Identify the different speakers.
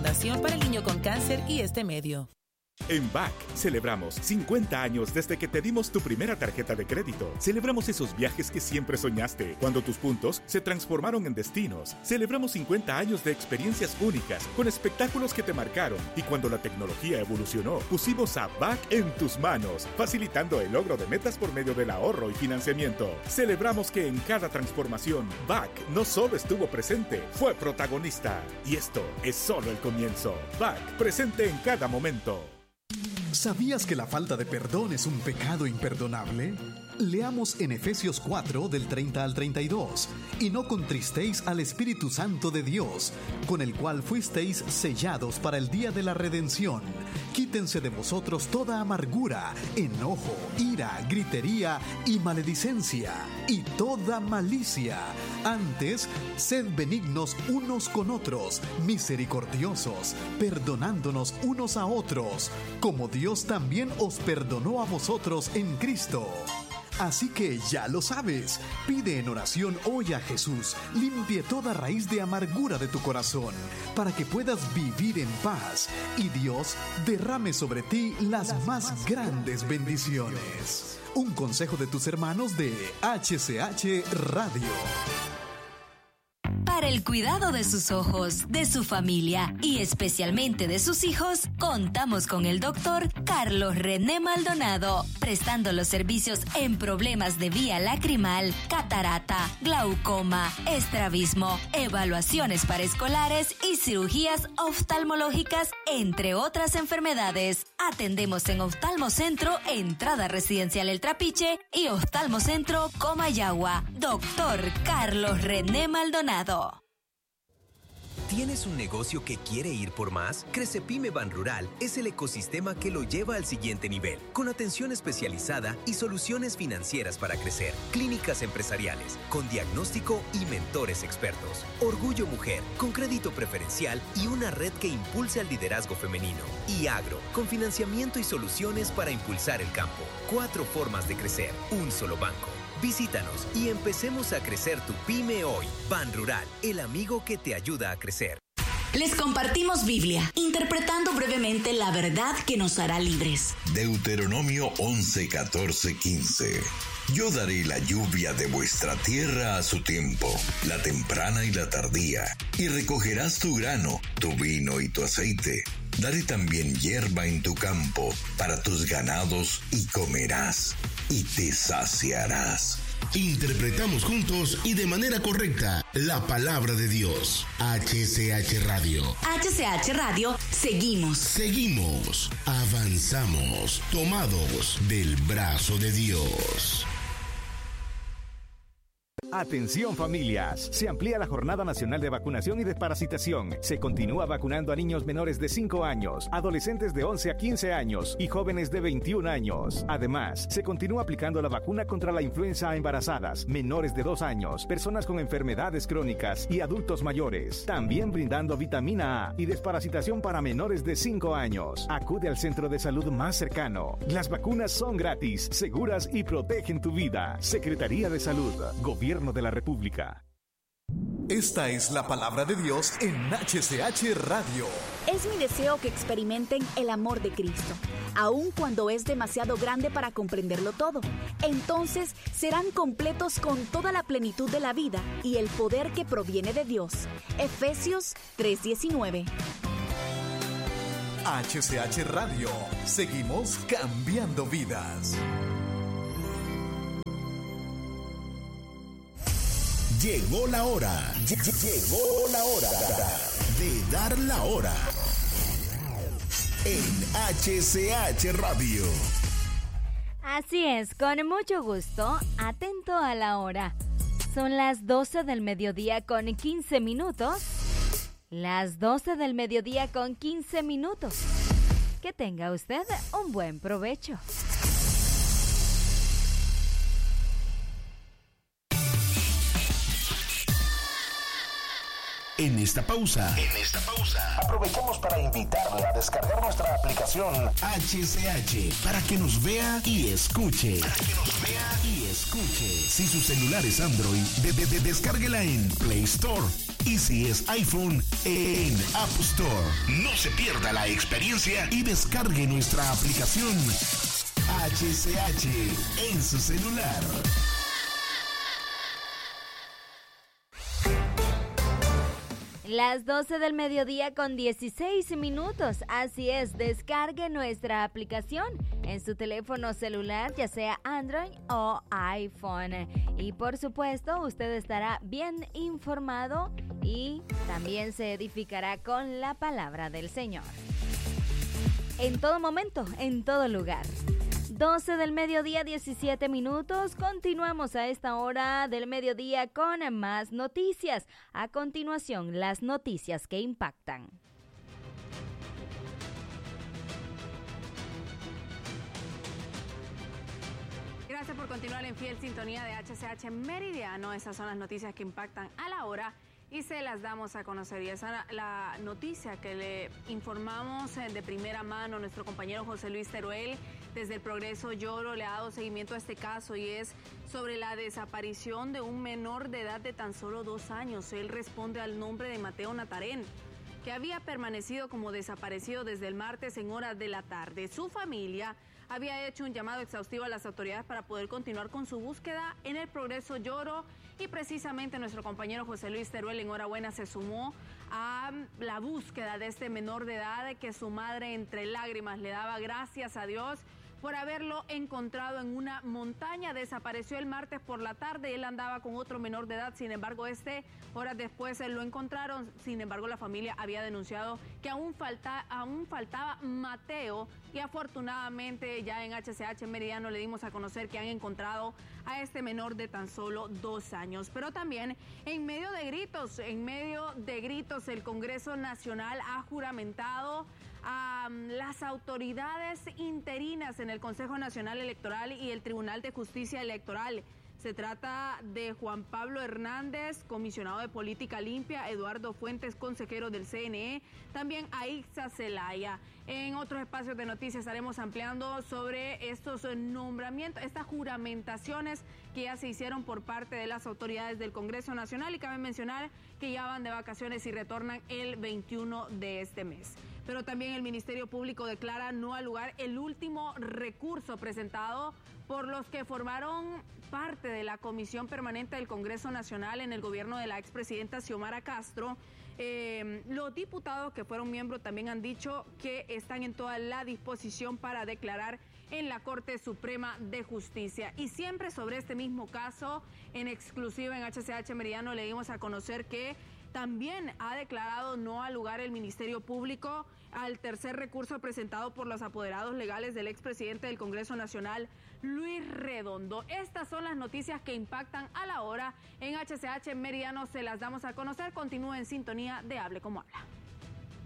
Speaker 1: Fundación para el Niño con Cáncer y este medio.
Speaker 2: En BAC celebramos 50 años desde que te dimos tu primera tarjeta de crédito. Celebramos esos viajes que siempre soñaste, cuando tus puntos se transformaron en destinos. Celebramos 50 años de experiencias únicas, con espectáculos que te marcaron. Y cuando la tecnología evolucionó, pusimos a BAC en tus manos, facilitando el logro de metas por medio del ahorro y financiamiento. Celebramos que en cada transformación, BAC no solo estuvo presente, fue protagonista. Y esto es solo el comienzo. BAC, presente en cada momento.
Speaker 3: ¿Sabías que la falta de perdón es un pecado imperdonable? Leamos en Efesios 4 del 30 al 32. Y no contristéis al Espíritu Santo de Dios, con el cual fuisteis sellados para el día de la redención. Quítense de vosotros toda amargura, enojo, ira, gritería y maledicencia, y toda malicia. Antes, sed benignos unos con otros, misericordiosos, perdonándonos unos a otros, como Dios también os perdonó a vosotros en Cristo. Así que ya lo sabes, pide en oración hoy a Jesús, limpie toda raíz de amargura de tu corazón, para que puedas vivir en paz y Dios derrame sobre ti las más grandes bendiciones. Un consejo de tus hermanos de HCH Radio.
Speaker 4: Para el cuidado de sus ojos, de su familia y especialmente de sus hijos, contamos con el doctor Carlos René Maldonado, prestando los servicios en problemas de vía lacrimal, catarata, glaucoma, estrabismo, evaluaciones para escolares y cirugías oftalmológicas, entre otras enfermedades. Atendemos en Oftalmocentro, Entrada Residencial El Trapiche y Oftalmocentro Comayagua. Doctor Carlos René Maldonado.
Speaker 5: ¿Tienes un negocio que quiere ir por más? Crecepyme Banrural es el ecosistema que lo lleva al siguiente nivel, con atención especializada y soluciones financieras para crecer, clínicas empresariales, con diagnóstico y mentores expertos, Orgullo Mujer, con crédito preferencial y una red que impulse al liderazgo femenino, y Agro, con financiamiento y soluciones para impulsar el campo. 4 formas de crecer, un solo banco. Visítanos y empecemos a crecer tu pyme hoy. Banrural, el amigo que te ayuda a crecer.
Speaker 6: Les compartimos Biblia, interpretando brevemente la verdad que nos hará libres.
Speaker 7: Deuteronomio 11, 14, 15. Yo daré la lluvia de vuestra tierra a su tiempo, la temprana y la tardía, y recogerás tu grano, tu vino y tu aceite. Daré también hierba en tu campo para tus ganados y comerás y te saciarás.
Speaker 8: Interpretamos juntos y de manera correcta la palabra de Dios. HCH Radio.
Speaker 6: HCH Radio, seguimos,
Speaker 8: avanzamos, tomados del brazo de Dios.
Speaker 9: Atención familias, se amplía la Jornada Nacional de Vacunación y Desparasitación. Se continúa vacunando a niños menores de 5 años, adolescentes de 11 a 15 años y jóvenes de 21 años. Además, se continúa aplicando la vacuna contra la influenza a embarazadas, menores de 2 años, personas con enfermedades crónicas y adultos mayores. También brindando vitamina A y desparasitación para menores de 5 años. Acude al centro de salud más cercano. Las vacunas son gratis, seguras y protegen tu vida. Secretaría de Salud, Gobierno de la República.
Speaker 3: Esta es la palabra de Dios en HCH Radio.
Speaker 10: Es mi deseo que experimenten el amor de Cristo, aun cuando es demasiado grande para comprenderlo todo. Entonces serán completos con toda la plenitud de la vida y el poder que proviene de Dios. Efesios 3:19.
Speaker 3: HCH Radio. Seguimos cambiando vidas.
Speaker 8: Llegó la hora de dar la hora en HCH Radio.
Speaker 11: Así es, con mucho gusto, atento a la hora. Son las 12 del mediodía con 15 minutos. Las 12 del mediodía con 15 minutos. Que tenga usted un buen provecho.
Speaker 8: En esta pausa,
Speaker 12: aprovechamos para invitarle a descargar nuestra aplicación
Speaker 8: HCH para que nos vea y escuche. Si su celular es Android, descárguela en Play Store. Y si es iPhone, en App Store. No se pierda la experiencia y descargue nuestra aplicación HCH en su celular.
Speaker 11: Las 12 del mediodía con 16 minutos. Así es, descargue nuestra aplicación en su teléfono celular, ya sea Android o iPhone. Y por supuesto, usted estará bien informado y también se edificará con la palabra del Señor. En todo momento, en todo lugar. 12 del mediodía, 17 minutos. Continuamos a esta hora del mediodía con más noticias. A continuación, las noticias que impactan.
Speaker 13: Gracias por continuar en fiel sintonía de HCH Meridiano. Esas son las noticias que impactan a la hora y se las damos a conocer. Y esa es la noticia que le informamos de primera mano nuestro compañero José Luis Teruel. Desde el Progreso Lloro le ha dado seguimiento a este caso y es sobre la desaparición de un menor de edad de tan solo 2 años. Él responde al nombre de Mateo Natarén, que había permanecido como desaparecido desde el martes en horas de la tarde. Su familia había hecho un llamado exhaustivo a las autoridades para poder continuar con su búsqueda en el Progreso Lloro y precisamente nuestro compañero José Luis Teruel, enhorabuena, se sumó a la búsqueda de este menor de edad que su madre entre lágrimas le daba gracias a Dios por haberlo encontrado en una montaña. Desapareció el martes por la tarde, él andaba con otro menor de edad, sin embargo horas después lo encontraron. Sin embargo, la familia había denunciado que aún faltaba Mateo y afortunadamente ya en HCH Meridiano le dimos a conocer que han encontrado a este menor de tan solo 2 años. Pero también en medio de gritos, el Congreso Nacional ha juramentado a las autoridades interinas en el Consejo Nacional Electoral y el Tribunal de Justicia Electoral. Se trata de Juan Pablo Hernández, comisionado de Política Limpia, Eduardo Fuentes, consejero del CNE, también Aixa Zelaya. En otros espacios de noticias estaremos ampliando sobre estos nombramientos, estas juramentaciones que ya se hicieron por parte de las autoridades del Congreso Nacional y cabe mencionar que ya van de vacaciones y retornan el 21 de este mes. Pero también el Ministerio Público declara no al lugar el último recurso presentado por los que formaron parte de la Comisión Permanente del Congreso Nacional en el gobierno de la expresidenta Xiomara Castro. Los diputados que fueron miembros también han dicho que están en toda la disposición para declarar en la Corte Suprema de Justicia. Y siempre sobre este mismo caso, en exclusiva en HCH Meridiano le dimos a conocer que también ha declarado no al lugar el Ministerio Público al tercer recurso presentado por los apoderados legales del expresidente del Congreso Nacional, Luis Redondo. Estas son las noticias que impactan a la hora en HCH Meridiano. Se las damos a conocer. Continúe en sintonía de Hable Como Habla.